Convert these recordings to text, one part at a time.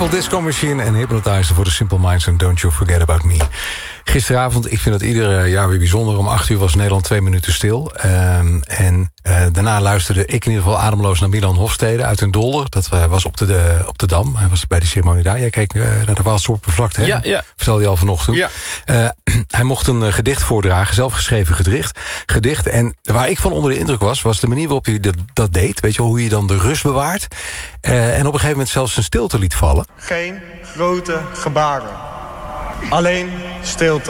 Purple Disco Machine en Hypnotizer voor de Simple Minds en Don't You Forget About Me. Gisteravond, ik vind het ieder jaar weer bijzonder. Om 8 uur was Nederland 2 minuten stil. Daarna luisterde ik in ieder geval ademloos naar Milan Hofstede uit Den Dolder. Dat was op de Dam. Hij was bij de ceremonie daar. Jij keek naar de Waalsdorpervlakte, hè? Ja. Vertelde je al vanochtend. Ja. Hij mocht een gedicht voordragen, zelfgeschreven gedicht. En waar ik van onder de indruk was de manier waarop hij dat deed. Weet je wel, hoe je dan de rust bewaart. En op een gegeven moment zelfs een stilte liet vallen. Geen grote gebaren. Alleen stilte.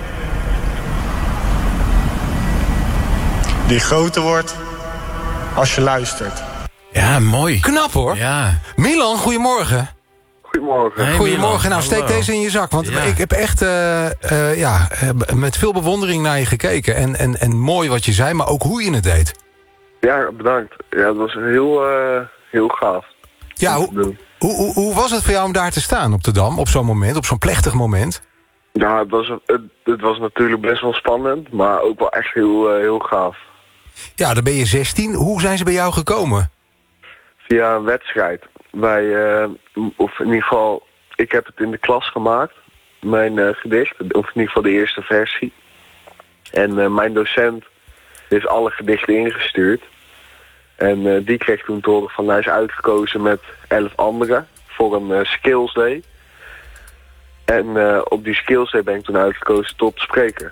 Die groter wordt als je luistert. Ja, mooi. Knap hoor. Ja. Milan, goedemorgen. Goedemorgen. Hey, Goedemorgen. Milan. Nou, steek Hallo. deze in je zak. Want Ja. ik heb echt met veel bewondering naar je gekeken. En mooi wat je zei, maar ook hoe je het deed. Ja, bedankt. Ja, dat was heel gaaf. Ja, hoe was het voor jou om daar te staan op de Dam? Op zo'n moment, op zo'n plechtig moment? Ja, het was natuurlijk best wel spannend, maar ook wel echt heel gaaf. Ja, dan ben je 16. Hoe zijn ze bij jou gekomen? Via een wedstrijd. Of in ieder geval, ik heb het in de klas gemaakt. Mijn gedicht, of in ieder geval de eerste versie. En mijn docent heeft alle gedichten ingestuurd. En die kreeg toen te horen van hij is uitgekozen met 11 anderen voor een skills day. En op die skills day ben ik toen uitgekozen tot spreker.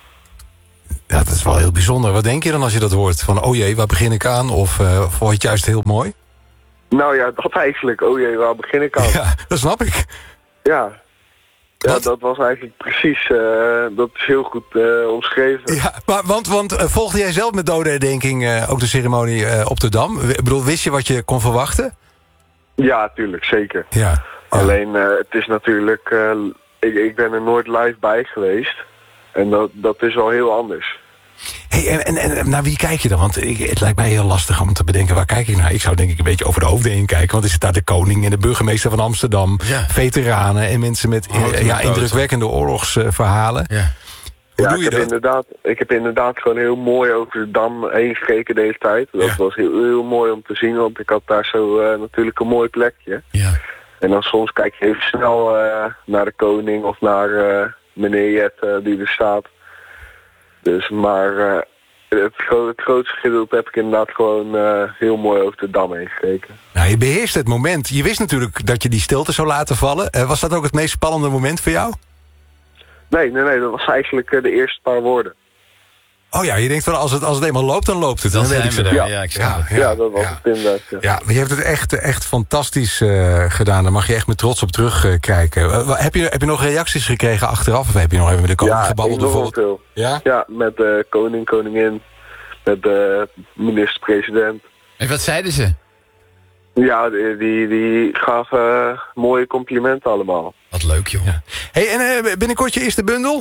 Ja, dat is wel heel bijzonder. Wat denk je dan als je dat hoort? Van, oh jee, waar begin ik aan? Of vond je het juist heel mooi? Nou ja, dat eigenlijk. Oh jee, waar begin ik aan? Ja, dat snap ik. Ja. Ja, Wat? dat was eigenlijk precies, dat is heel goed omschreven. Ja, maar, want volgde jij zelf met dodenherdenking ook de ceremonie op de Dam? Ik bedoel, wist je wat je kon verwachten? Ja, tuurlijk, zeker. Ja. Alleen, het is natuurlijk, ik ben er nooit live bij geweest. En dat is wel heel anders. Hey, en naar wie kijk je dan? Want het lijkt mij heel lastig om te bedenken, waar kijk ik naar? Ik zou denk ik een beetje over de hoofden heen kijken. Want er zit daar de koning en de burgemeester van Amsterdam. Ja. Veteranen en mensen met indrukwekkende oorlogsverhalen. Ja. Hoe Ja, doe je dat? ik heb inderdaad gewoon heel mooi over de Dam heen gekeken deze tijd. Dat was heel mooi om te zien, want ik had daar zo natuurlijk een mooi plekje. Ja. En dan soms kijk je even snel naar de koning of naar meneer Jet die er staat. Dus, maar het grootste gedeelte heb ik inderdaad gewoon heel mooi over de Dam heen gekeken. Nou, je beheerst het moment. Je wist natuurlijk dat je die stilte zou laten vallen. Was dat ook het meest spannende moment voor jou? Nee, dat was eigenlijk de eerste paar woorden. Oh ja, je denkt van als het eenmaal loopt, dan loopt het. Dan weet zijn ik we zo. er. Ja. Ja, ik snap het. Ja, dat was het inderdaad. Ja. Ja, maar je hebt het echt fantastisch gedaan. Daar mag je echt met trots op terugkijken. Heb je nog reacties gekregen achteraf? Of heb je nog even met de koning gebabbeld? enorm Bijvoorbeeld? veel. Ja? Ja, met de koning, koningin, met de minister-president. En wat zeiden ze? Ja, die gaven mooie complimenten allemaal. Wat leuk, joh. Ja. Hey, en binnenkort je eerste bundel?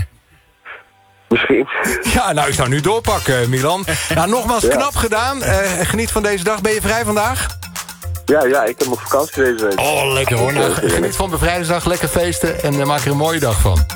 Misschien. Ja, nou, ik zou nu doorpakken, Milan. Nou, nogmaals, knap gedaan. Geniet van deze dag. Ben je vrij vandaag? Ja, ik heb nog vakantie deze week. Oh, lekker hoor. Nou, geniet van bevrijdingsdag, lekker feesten en maak er een mooie dag van.